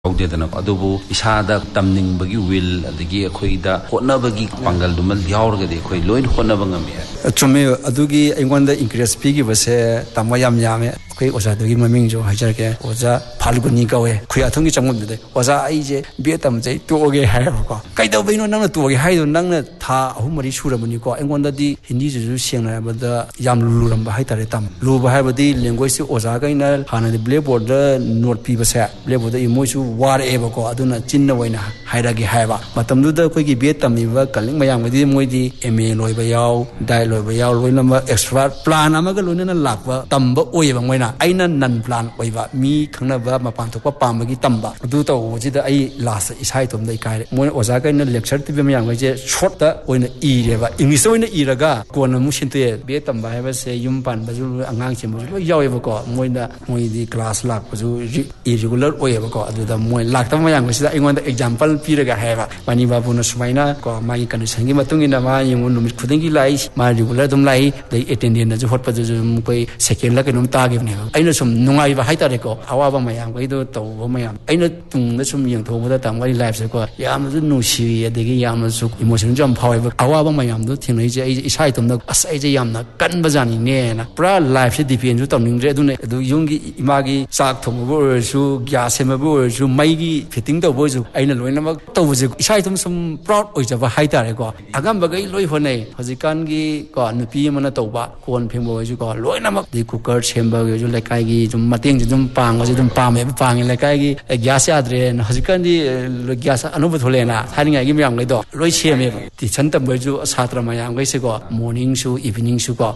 ꯍꯧꯗꯦꯗꯅ ꯑꯗꯨꯕꯨ ꯏꯁꯥꯗ ꯇꯝꯅꯤꯡꯕꯒꯤ ꯋꯤꯜ ꯑꯗꯒꯤ ꯑꯩꯈꯣꯏꯗ ꯍꯣꯠꯅꯕꯒꯤ ꯄꯥꯡꯒꯜꯗꯨꯃ ꯌꯥꯎꯔꯒꯗꯤ ꯑꯩꯈꯣꯏ ꯂꯣꯏꯅ ꯍꯣꯠꯅꯕ ꯉꯝꯃꯤ ꯆꯨꯝꯃꯦ ꯑꯗꯨꯒꯤ ꯑꯩꯉꯣꯟꯗ ꯏꯟꯀꯔꯦꯖ ꯄꯤꯈꯤꯕꯁꯦ ꯇꯥꯃꯣ ꯌꯥꯝ ꯌꯥꯝꯃꯦ ꯑꯩꯈꯣꯏ ꯑꯣꯖꯥꯗꯨꯒꯤ ꯃꯃꯤꯡꯁꯨ ꯍꯥꯏꯖꯔꯛꯀꯦ ꯑꯣꯖꯥ ꯐꯥꯜꯒꯨꯅꯤ ꯀꯧꯋꯦ ꯈꯨꯌꯥꯊꯣꯡꯒꯤ ꯆꯪꯐꯝꯗꯨꯗ ꯑꯣꯖꯥ ꯑꯩꯁꯦ ꯕꯤ ꯑꯦ ꯇꯝꯖꯩ ꯇꯣꯛꯑꯒꯦ ꯍꯥꯏꯔꯕꯀꯣ ꯀꯩꯗꯧꯕꯩꯅꯣ ꯅꯪꯅ ꯇꯣꯛꯑꯒꯦ ꯍꯥꯏꯗꯣ ꯅꯪꯅ ꯊꯥ 3-4 ꯁꯨꯔꯕꯅꯤꯀꯣ ꯑꯩꯉꯣꯟꯗꯗꯤ ꯍꯤꯟꯗꯤꯁꯤꯁꯨ ꯁꯦꯡꯅ ꯍꯥꯏꯕꯗ ꯌꯥꯝ ꯂꯨꯔꯝꯕ ꯍꯥꯏꯇꯥꯔꯦ ꯇꯥꯃꯣ ꯂꯨꯕ ꯍꯥꯏꯕꯗꯤ ꯂꯦꯡꯒ꯭ꯋꯦꯖꯁꯤ ꯑꯣꯖꯥꯈꯩꯅ ꯍꯥꯟꯅꯗꯤ ꯕ꯭ꯂꯦꯛꯕꯣꯔꯗ ꯅꯣꯠ ꯄꯤꯕꯁꯦ ꯕ꯭ꯂꯦꯛꯕꯣꯔꯗ ꯃꯣꯏꯁꯨ ꯋꯥꯔꯛꯑꯦꯕꯀꯣ ꯑꯗꯨꯅ ꯆꯤꯟꯅ ꯑꯣꯏꯅ ꯍꯥꯏꯔꯒꯦ ꯍꯥꯏꯕ ꯃꯇꯝꯗꯨꯗ ꯑꯩꯈꯣꯏꯒꯤ ꯕꯤ ꯑꯦ ꯇꯝꯃꯤꯕ ꯀꯂꯤꯡ ꯃꯌꯥꯝꯒꯤꯗꯤ ꯃꯣꯏꯗꯤ MA ꯂꯣꯏꯕ ꯌꯥꯎ ꯗꯥꯏꯠ ꯂꯣꯏꯕ ꯌꯥꯎ ꯂꯣꯏꯅꯃꯛ ꯑꯦꯛꯁꯇ꯭ꯔꯥ ꯄ꯭ꯂꯥꯟ ꯑꯃꯒ ꯂꯣꯏꯅꯅ ꯂꯥꯛꯄ ꯇꯝꯕ ꯑꯣꯏꯌꯦꯕ ꯃꯣꯏꯅ ꯑꯩꯅ ꯅꯟ ꯄ꯭ꯂꯥꯟ ꯑꯣꯏꯕ ꯃꯤ ꯈꯪꯅꯕ ꯃꯄꯥꯟ ꯊꯣꯛꯄ ꯄꯥꯝꯕꯒꯤ ꯇꯝꯕ ꯑꯗꯨ ꯇꯧꯕꯁꯤꯗ ꯑꯩ ꯂꯥꯁꯇ ꯏꯁꯥ ꯏꯇꯣꯝꯗ ꯏꯀꯥꯏꯔꯦ ꯃꯣꯏꯅ ꯑꯣꯖꯥꯈꯩꯅ ꯂꯦꯛꯆꯔ ꯄꯤꯕ ꯃꯌꯥꯝꯈꯩꯁꯦ ꯁꯣꯔꯠꯇ ꯑꯣꯏꯅ ꯏꯔꯦꯕ ꯏꯪꯂꯤꯁꯇ ꯑꯣꯏꯅ ꯏꯔꯒ ꯀꯣꯟꯅ ꯑꯃꯨꯛ ꯁꯤꯟꯇꯣꯛꯑꯦ ꯕꯤ ꯑꯦ ꯇꯝꯕ ꯍꯥꯏꯕꯁꯦ ꯌꯨꯝ ꯄꯥꯟꯕꯁꯨ ꯑꯉꯥꯡ ꯆꯦꯟꯕꯁꯨ ꯂꯣꯏ ꯌꯥꯎꯋꯦꯕꯀꯣ ꯃꯣꯏꯗꯤ ꯀ꯭ꯂꯥꯁ ꯂꯥꯛꯄꯁꯨ ꯏꯔꯤꯒꯨꯂꯔ ꯑꯣꯏꯌꯦꯕꯀꯣ ꯑꯗꯨꯗ ꯃꯣꯏ ꯂꯥꯛꯇꯕ ꯃꯌꯥꯝꯁꯤꯗ ꯑꯩꯉꯣꯟꯗ ꯑꯦꯛꯖꯥꯝꯄꯜ ꯄꯤꯔꯒ ꯍꯥꯏꯌꯦꯕ ꯃꯅꯤ ꯕꯥꯕꯨꯅ ꯁꯨꯃꯥꯏꯅ ꯀꯣ ꯃꯥꯒꯤ ꯀꯟꯗꯤꯁꯟꯒꯤ ꯃꯇꯨꯡ ꯏꯟꯅ ꯃꯥ ꯌꯦꯡꯉꯨ ꯅꯨꯃꯤꯠ ꯈꯨꯗꯤꯡꯒꯤ ꯂꯥꯛꯏ ꯃꯥ ꯔꯤꯒꯨꯂꯔ ꯑꯗꯨꯝ ꯂꯥꯛꯏ ꯑꯗꯩ ꯑꯦꯇꯦꯟꯗꯦꯟꯁꯁꯨ ꯍꯣꯠꯄꯗꯁꯨ ꯑꯩꯈꯣꯏ ꯁꯦꯀꯦꯟꯗ ꯀꯩꯅꯣꯝ ꯇꯥꯈꯤꯕꯅꯦꯕ ꯑꯩꯅ ꯁꯨꯝ ꯅꯨꯡꯉꯥꯏꯕ ꯍꯥꯏꯇꯥꯔꯦꯀꯣ ꯑꯋꯥꯕ ꯃꯌꯥꯝꯈꯩꯗꯣ ꯇꯧꯕ ꯃꯌꯥꯝ ꯑꯩꯅ ꯇꯨꯡꯗ ꯁꯨꯝ ꯌꯦꯡꯊꯣꯛꯄꯗ ꯇꯥꯃꯣꯒꯤ ꯂꯥꯏꯐꯁꯦꯀꯣ ꯌꯥꯝꯅꯁꯨ ꯅꯨꯡꯁꯤ ꯑꯗꯒꯤ ꯌꯥꯝꯅꯁꯨ ꯏꯃꯣꯁꯟꯁꯨ ꯌꯥꯝ ꯐꯥꯎꯋꯦꯕ ꯑꯋꯥꯕ ꯃꯌꯥꯝꯗꯣ ꯊꯦꯡꯅꯩꯁꯦ ꯑꯩꯁꯦ ꯏꯁꯥ ꯏꯇꯣꯝꯗ ꯑꯁ ꯑꯩꯁꯦ ꯌꯥꯝꯅ ꯀꯟꯕꯖꯥꯠꯅꯤꯅꯦꯅ ꯄꯨꯔꯥ ꯂꯥꯏꯐꯁꯦ ꯗꯤꯄꯦꯟꯁꯨ ꯇꯧꯅꯤꯡꯗ꯭ꯔꯦ ꯑꯗꯨꯅ ꯑꯗꯨ ꯌꯨꯝꯒꯤ ꯏꯃꯥꯒꯤ ꯆꯥꯛ ꯊꯣꯡꯕꯕꯨ ꯑꯣꯏꯔꯁꯨ ꯒ꯭ꯌꯥꯁ ꯁꯦꯝꯕꯕꯨ ꯑꯣꯏꯔꯁꯨ ꯃꯩꯒꯤ ꯐꯤꯠꯇꯤꯡ ꯇꯧꯕ ꯑꯣꯏꯔꯁꯨ ꯑꯩꯅ ꯂꯣꯏꯅꯃꯛ ꯇꯧꯕꯁꯦ ꯏꯁꯥ ꯏꯇꯣꯝ ꯁꯨꯝ ꯄ꯭ꯔꯥꯎꯠ ꯑꯣꯏꯖꯕ ꯍꯥꯏꯇꯥꯔꯦꯀꯣ ꯑꯉꯝꯕꯈꯩ ꯂꯣꯏ ꯍꯣꯠꯅꯩ ꯍꯧꯖꯤꯛꯀꯥꯟꯒꯤ ꯀꯣ ꯅꯨꯄꯤ ꯑꯃꯅ ꯇꯧꯕ ꯀꯣꯟ ꯐꯦꯡꯕ ꯑꯣꯏꯔꯁꯨ ꯀꯣ ꯂꯣꯏꯅꯃꯛ ꯑꯗꯩ ꯀꯨꯀꯔ ꯁꯦꯝꯕ ꯑꯣꯏꯔꯁꯨ ꯂꯩꯀꯥꯏꯒꯤ ꯁꯨꯝ ꯃꯇꯦꯡꯁꯦ ꯑꯗꯨꯝ ꯄꯥꯡꯕꯁꯦ ꯑꯗꯨꯝ ꯄꯥꯡꯉꯦ ꯂꯩꯀꯥꯏꯒꯤ ꯒ꯭ꯌꯥꯁ ꯌꯥꯗ꯭ꯔꯦꯅ ꯍꯧꯖꯤꯛꯀꯥꯟꯗꯤ ꯒ꯭ꯌꯥꯁ ꯑꯅꯧꯕ ꯊꯣꯛꯂꯛꯑꯦꯅ ꯊꯥꯏꯅꯉꯥꯏꯒꯤ ꯃꯌꯥꯝꯈꯩꯗꯣ ꯂꯣꯏ ꯁꯦꯝꯃꯦꯕ ꯇꯨꯏꯁꯟ ꯇꯝꯕꯩꯁꯨ ꯁꯥꯇ꯭ꯔ ꯃꯌꯥꯝꯈꯩꯁꯦꯀꯣ ꯃꯣꯔꯅꯤꯡꯁꯨ ꯏꯚꯤꯅꯤꯡꯁꯨ ꯀꯣ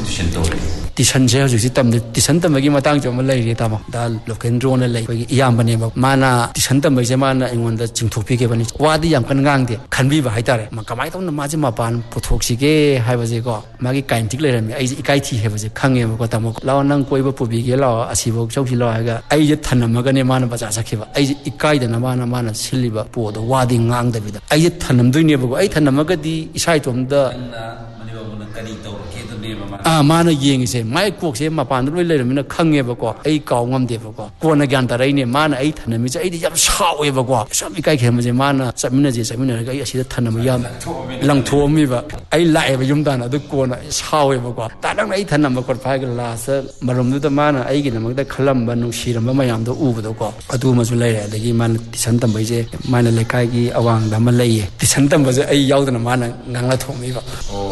ꯇꯨꯏꯁꯟꯁꯦ ꯍꯧꯖꯤꯛꯁꯤ ꯇꯝꯗꯦ ꯇꯨꯏꯁꯟ ꯇꯝꯕꯒꯤ ꯃꯇꯥꯡꯁꯨ ꯑꯃ ꯂꯩꯔꯦ ꯇꯥꯃꯣ ꯗꯥ ꯂꯣꯀꯦꯟꯗ꯭ꯔꯣꯅ ꯂꯩ ꯑꯩꯈꯣꯏꯒꯤ ꯏꯌꯥꯝꯕꯅꯦꯕ ꯃꯥꯅ ꯇꯨꯏꯁꯟ ꯇꯝꯕꯩꯁꯦ ꯃꯥꯅ ꯑꯩꯉꯣꯟꯗ ꯆꯤꯡꯊꯣꯛꯄꯤꯈꯤꯕꯅꯤ ꯋꯥꯗꯤ ꯌꯥꯝ ꯀꯟꯅ ꯉꯥꯡꯗꯦ ꯈꯟꯕꯤꯕ ꯍꯥꯏꯇꯥꯔꯦ ꯀꯃꯥꯏꯅ ꯇꯧꯅ ꯃꯥꯁꯦ ꯃꯄꯥꯟ ꯄꯨꯊꯣꯛꯁꯤꯒꯦ ꯍꯥꯏꯕꯁꯦꯀꯣ ꯃꯥꯒꯤ ꯀꯥꯏꯅꯦꯇꯤꯛ ꯂꯩꯔꯝꯃꯦ ꯑꯩꯁꯦ ꯏꯀꯥꯏ ꯊꯤ ꯍꯥꯏꯕꯁꯦ ꯈꯪꯉꯦꯕꯀꯣ ꯇꯥꯃꯣ ꯂꯥꯛꯑꯣ ꯅꯪ ꯀꯣꯏꯕ ꯄꯨꯕꯤꯒꯦ ꯂꯥꯛꯑꯣ ꯑꯁꯤꯐꯥꯎ ꯆꯧꯁꯤ ꯂꯥꯛꯑꯣ ꯍꯥꯏꯔꯒ ꯑꯩꯁꯦ ꯊꯅꯝꯃꯒꯅꯦ ꯃꯥꯅ ꯕꯖꯥꯔ ꯆꯠꯈꯤꯕ ꯑꯩꯁꯦ ꯏꯀꯥꯏꯗꯅ ꯃꯥꯅ ꯁꯤꯜꯂꯤꯕ ꯄꯣꯠꯇꯣ ꯋꯥꯗꯤ ꯉꯥꯡꯗꯕꯤꯗ ꯑꯩꯁꯦ ꯊꯅꯝꯗꯣꯏꯅꯦꯕꯀꯣ ꯑꯩ ꯊꯅꯝꯃꯒꯗꯤ ꯏꯁꯥ ꯏꯇꯣꯝꯗ ꯃꯥꯅ ꯌꯦꯡꯉꯤꯁꯦ ꯃꯥꯏ ꯀꯣꯛꯁꯦ ꯃꯄꯥꯟꯗ ꯂꯣꯏ ꯂꯩꯔꯝꯃꯤꯅ ꯈꯪꯉꯦꯕꯀோ ꯑꯩ ꯀꯥꯎ ꯉꯝꯗꯦꯕꯀꯣ ꯀꯣꯟꯅ ꯒ꯭ꯌꯥꯟ ꯇꯥꯔꯛꯏꯅꯦ ꯃꯥꯅ ꯑꯩ ꯊꯅꯝꯃꯤꯁꯦ ꯑꯩꯗꯤ ꯌꯥꯝ ꯁꯥꯎꯋꯦꯕꯀꯣ ꯌꯥꯝ ꯏꯀꯥꯏ ꯈꯦꯝꯕꯁꯦ ꯃꯥꯅ ꯆꯠꯃꯤꯟꯅꯔꯒ ꯑꯩ ꯑꯁꯤꯗ ꯊꯅꯝꯕ ꯌꯥꯝ ꯂꯪꯊꯣꯛꯑꯝꯃꯤꯕ ꯑꯩ ꯂꯥꯛꯑꯦꯕ ꯌꯨꯝ ꯇꯥꯅ ꯑꯗꯨ ꯀꯣꯟꯅ ꯁꯥꯎꯋꯦꯕꯀꯣ ꯅꯪꯅ ꯑꯩ ꯊꯅꯝꯕ ꯈꯣꯠꯄ ꯍꯥꯏꯔꯒ ꯂꯥꯁꯇ ꯃꯔꯝꯗꯨꯗ ꯃꯥꯅ ꯑꯩꯒꯤꯗꯃꯛꯇ ꯈꯜꯂꯝꯕ ꯅꯨꯡꯁꯤꯔꯝꯕ ꯃꯌꯥꯝꯗꯣ ꯎꯕꯗꯣꯀꯣ ꯑꯗꯨ ꯑꯃꯁꯨ ꯂꯩꯔꯦ ꯑꯗꯒꯤ ꯃꯥꯅ ꯇꯨꯏꯁꯟ ꯇꯝꯕꯩꯁꯦ ꯃꯥꯅ ꯂꯩꯀꯥꯏꯒꯤ ꯑꯋꯥꯡꯗ ꯑꯃ ꯂꯩꯌꯦ ꯇꯨꯏꯁꯟ ꯇꯝꯕꯁꯦ ꯑꯩ ꯌꯥꯎꯗꯅ ꯃꯥꯅ ꯉꯥꯡꯅ ꯊꯣꯛꯑꯝꯃꯤꯕ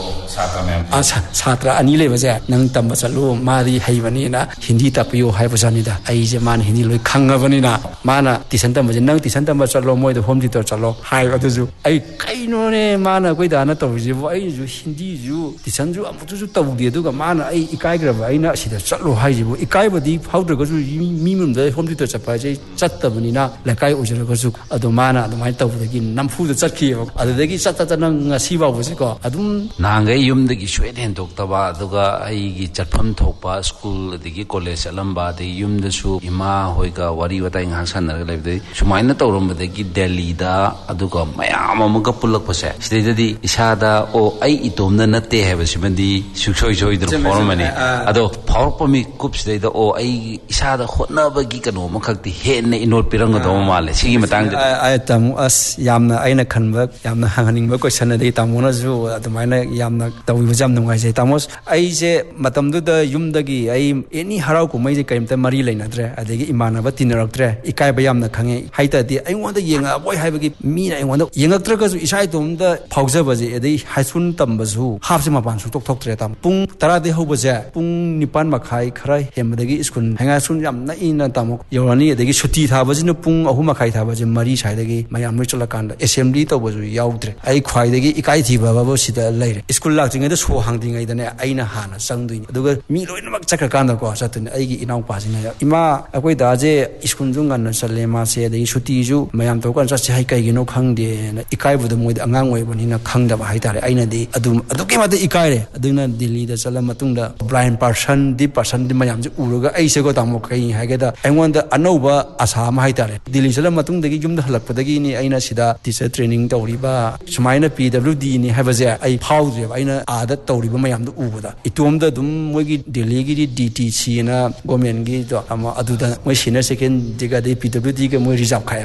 ꯁꯥꯇ꯭ꯔ 2 ꯂꯩꯕꯁꯦ ꯅꯪ ꯇꯝꯕ ꯆꯠꯂꯨ ꯃꯥꯗꯤ ꯍꯩꯕꯅꯤꯅ ꯍꯤꯟꯗꯤ ꯇꯥꯛꯄꯤꯌꯨ ꯍꯥꯏꯕꯖꯥꯠꯅꯤꯗ ꯑꯩꯁꯦ ꯃꯥꯅ ꯍꯤꯟꯗꯤ ꯂꯣꯏ ꯈꯪꯉꯕꯅꯤꯅ ꯃꯥꯅ ꯇꯨꯏꯁꯟ ꯇꯝꯕꯁꯦ ꯅꯪ ꯇꯨꯏꯁꯟ ꯇꯝꯕ ꯆꯠꯂꯣ ꯃꯣꯏꯗ ꯍꯣꯝ ꯇ꯭ꯌꯨꯇꯔ ꯆꯠꯂꯣ ꯍꯥꯏꯕ ꯑꯗꯨꯁꯨ ꯑꯩ ꯀꯩꯅꯣꯅꯦ ꯃꯥꯅ ꯑꯩꯈꯣꯏ ꯗꯥꯅ ꯇꯧꯔꯤꯁꯤꯕꯨ ꯑꯩꯁꯨ ꯍꯤꯟꯗꯤꯁꯨ ꯇꯨꯏꯁꯟꯁꯨ ꯑꯃꯨꯛꯇꯁꯨ ꯇꯧꯗꯦ ꯑꯗꯨꯒ ꯃꯥꯅ ꯑꯩ ꯏꯀꯥꯏꯈ꯭ꯔꯕ ꯑꯩꯅ ꯑꯁꯤꯗ ꯆꯠꯂꯣ ꯍꯥꯏꯁꯤꯕꯨ ꯏꯀꯥꯏꯕꯗꯤ ꯐꯥꯎꯗ꯭ꯔꯒꯁꯨ ꯃꯤ ꯃꯌꯨꯝꯗ ꯍꯣꯝ ꯇ꯭ꯌꯨꯇꯔ ꯆꯠꯄ ꯍꯥꯏꯁꯦ ꯆꯠꯇꯕꯅꯤꯅ ꯂꯩꯀꯥꯏ ꯑꯣꯏꯖꯔꯒꯁꯨ ꯑꯗꯣ ꯃꯥꯅ ꯑꯗꯨꯃꯥꯏꯅ ꯇꯧꯕꯗꯒꯤ ꯅꯝꯐꯨꯗ ꯆꯠꯈꯤꯑꯕ ꯑꯗꯨꯗꯒꯤ ꯆꯠꯇꯅ ꯉꯁꯤ ꯐꯥꯎꯕꯁꯦꯀꯣ ꯑꯗꯨꯝ ꯅꯍꯥꯟꯈꯩ ꯌꯨꯝꯗꯒꯤ ꯁꯨꯡꯍꯦꯟ ꯍꯦꯟꯗꯣꯛꯇꯕ ꯑꯗꯨꯒ ꯑꯩꯒꯤ ꯆꯠꯐꯝ ꯊꯣꯛꯄ ꯁ꯭ꯀꯨꯜ ꯑꯗꯒꯤ ꯀꯣꯂꯦꯖ ꯆꯠꯂꯝꯕ ꯑꯗꯒꯤ ꯌꯨꯝꯗꯁꯨ ꯏꯃꯥ ꯍꯣꯏꯒ ꯋꯥꯔꯤ ꯋꯥꯇꯥꯏ ꯉꯥꯏꯍꯥꯛ ꯁꯥꯟꯅꯔꯒ ꯂꯩꯕꯗꯒꯤ ꯁꯨꯃꯥꯏꯅ ꯇꯧꯔꯝꯕꯗꯒꯤ ꯗꯦꯜꯂꯤꯗ ꯑꯗꯨꯒ ꯃꯌꯥꯝ ꯑꯃꯒ ꯄꯨꯜꯂꯛꯄꯁꯦ ꯁꯤꯗꯩꯗꯗꯤ ꯏꯁꯥꯗ ꯑꯩ ꯏꯇꯣꯝꯅ ꯅꯠꯇꯦ ꯍꯥꯏꯕꯁꯤꯃꯗꯤ ꯁꯨꯡꯁꯣꯏ ꯁꯣꯏꯗꯅ ꯐꯥꯎꯔꯝꯃꯅꯤ ꯑꯗꯣ ꯐꯥꯎꯔꯛꯄ ꯃꯤꯀꯨꯞꯁꯤꯗꯩꯗ ꯑꯩꯒꯤ ꯏꯁꯥꯗ ꯍꯣꯠꯅꯕꯒꯤ ꯀꯩꯅꯣ ꯑꯃꯈꯛꯇꯤ ꯍꯦꯟꯅ ꯏꯅꯣꯠ ꯄꯤꯔꯝꯒꯗꯧꯕ ꯃꯥꯜꯂꯦ ꯁꯤꯒꯤ ꯃꯇꯥꯡꯗ ꯇꯥꯃꯣ ꯑꯁ ꯌꯥꯝꯅ ꯑꯩꯅ ꯈꯟꯕ ꯌꯥꯝꯅ ꯍꯪꯍꯟꯅꯤꯡꯕ ꯀꯣꯏꯁꯟ ꯑꯗꯒꯤ ꯇꯥꯃꯣꯅꯁꯨ ꯑꯗꯨꯃꯥꯏꯅ ꯌꯥꯝꯅ ꯇꯧꯕꯤꯕꯁꯦ ꯌꯥꯝ ꯅꯨꯡꯉꯥꯏꯖꯩ ꯇꯥꯃꯣ ꯑꯩꯁꯦ ꯃꯇꯝꯗꯨꯗ ꯌꯨꯝꯗꯒꯤ ꯑꯩ ꯑꯦꯅꯤ ꯍꯔꯥꯎ ꯀꯨꯝꯍꯩꯁꯦ ꯀꯔꯤꯝꯇ ꯃꯔꯤ ꯂꯩꯅꯗ꯭ꯔꯦ ꯑꯗꯒꯤ ꯏꯃꯥꯟꯅꯕ ꯇꯤꯟꯅꯔꯛꯇ꯭ꯔꯦ ꯏꯀꯥꯏꯕ ꯌꯥꯝꯅ ꯈꯪꯉꯦ ꯍꯥꯏꯇꯥꯔꯗꯤ ꯑꯩꯉꯣꯟꯗ ꯌꯦꯡꯉꯛꯑꯕꯣꯏ ꯍꯥꯏꯕꯒꯤ ꯃꯤꯅ ꯑꯩꯉꯣꯟꯗ ꯌꯦꯡꯉꯛꯇ꯭ꯔꯒꯁꯨ ꯏꯁꯥ ꯏꯇꯣꯝꯗ ꯐꯥꯎꯖꯕꯁꯦ ꯑꯗꯩ ꯍꯥꯏ ꯁ꯭ꯀꯨꯜ ꯇꯝꯕꯁꯨ ꯍꯥꯞꯁꯦ ꯃꯄꯥꯟ ꯁꯨꯡꯊꯣꯛ ꯊꯣꯛꯇ꯭ꯔꯦ ꯇꯥꯃꯣ ꯄꯨꯡ 10 ꯍꯧꯕꯁꯦ ꯄꯨꯡ 9:30 ꯈꯔ ꯍꯦꯟꯕꯗꯒꯤ ꯁ꯭ꯀꯨꯜ ꯍꯥꯏ ꯁ꯭ꯀꯨꯜ ꯌꯥꯝ ꯅꯛꯏꯅ ꯇꯥꯃꯣ ꯌꯧꯔꯅꯤ ꯑꯗꯒꯤ ꯁꯨꯇꯤ ꯊꯥꯕꯁꯤꯅ ꯄꯨꯡ 3:30 ꯊꯥꯕꯁꯦ 4 ꯁ꯭ꯋꯥꯏꯗꯒꯤ ꯃꯌꯥꯝ ꯂꯣꯏ ꯆꯠꯂꯀꯥꯟꯗ ꯑꯦꯁꯦꯝꯕ꯭ꯂꯤ ꯇꯧꯕꯁꯨ ꯌꯥꯎꯗ꯭ꯔꯦ ꯑꯩ ꯈ꯭ꯋꯥꯏꯗꯒꯤ ꯏꯀꯥꯏꯊꯤꯕꯕꯨ ꯁꯤꯗ ꯂꯩꯔꯦ ꯁ꯭ꯀꯨꯜ ꯂꯥꯛꯇ꯭ꯔꯤꯉꯩꯗ ꯁꯣ ꯍꯥꯡꯗ꯭ꯔꯤꯉꯩꯗꯅꯦ ꯑꯩꯅ ꯍꯥꯟꯅ ꯆꯪꯗꯣꯏꯅꯤ ꯑꯗꯨꯒ ꯃꯤ ꯂꯣꯏꯅꯃꯛ ꯆꯠꯈ꯭ꯔꯀꯥꯟꯗꯀꯣ ꯆꯠꯇꯣꯏꯅꯤ ꯑꯩꯒꯤ ꯏꯅꯥꯎꯄꯥꯁꯤꯅ ꯏꯃꯥ ꯑꯩꯈꯣꯏ ꯗꯥꯁꯦ ꯁ꯭ꯀꯨꯜꯁꯨ ꯉꯟꯅ ꯆꯠꯂꯦ ꯃꯥꯁꯦ ꯑꯗꯒꯤ ꯁꯨꯇꯤꯁꯨ ꯃꯌꯥꯝ ꯇꯧꯔꯀꯥꯟꯗ ꯆꯠꯁꯦ ꯍꯥꯏ ꯀꯩꯒꯤꯅꯣ ꯈꯪꯗꯦꯅ ꯏꯀꯥꯏꯕꯗꯣ ꯃꯣꯏꯗ ꯑꯉꯥꯡ ꯑꯣꯏꯕꯅꯤꯅ ꯈꯪꯗꯕ ꯍꯥꯏꯇꯥꯔꯦ ꯑꯩꯅꯗꯤ ꯑꯗꯨꯛꯀꯤ ꯃꯇꯤꯛ ꯏꯀꯥꯏꯔꯦ ꯑꯗꯨꯅ ꯗꯤꯜꯂꯤꯗ ꯆꯠꯂ ꯃꯇꯨꯡꯗ ꯕ꯭ꯂꯥꯏꯟ ꯄꯥꯔꯁꯟꯗꯤ ꯃꯌꯥꯝꯁꯦ ꯎꯔꯒ ꯑꯩꯁꯦꯀꯣ ꯇꯥꯃꯣ ꯀꯩ ꯍꯥꯏꯒꯦꯗ ꯑꯩꯉꯣꯟꯗ ꯑꯅꯧꯕ ꯑꯁꯥ ꯑꯃ ꯍꯥꯏꯇꯥꯔꯦ ꯗꯤꯜꯂꯤ ꯆꯠꯂ ꯃꯇꯨꯡꯗꯒꯤ ꯌꯨꯝꯗ ꯍꯜꯂꯛꯄꯗꯒꯤꯅꯤ ꯑꯩꯅ ꯁꯤꯗ ꯇꯤꯆꯔ ꯇ꯭ꯔꯦꯅꯤꯡ ꯇꯧꯔꯤꯕ ꯁꯨꯃꯥꯏꯅ PWDꯅꯤ ꯍꯥꯏꯕꯁꯦ ꯑꯩ ꯐꯥꯎꯗ꯭ꯔꯦꯕ ꯑꯩꯅ ꯑꯥꯗ ꯇꯧꯔꯤꯕ ꯃꯌꯥꯝꯗꯣ ꯎꯕꯗ ꯏꯇꯣꯝꯗ ꯑꯗꯨꯝ ꯃꯣꯏꯒꯤ ꯗꯦꯜꯂꯤꯒꯤꯗꯤ DTC ꯒꯣꯔꯃꯦꯟꯒꯤꯗꯣ ꯑꯗꯨꯗ ꯃꯣꯏ ꯁꯤꯅꯤꯌꯔ ꯁꯦꯀꯦꯟꯗ꯭ꯔꯤꯒ ꯑꯗꯩ PWDꯒ ꯃꯣꯏ ꯔꯤꯖꯥꯕ ꯈꯥꯏꯑꯦꯕ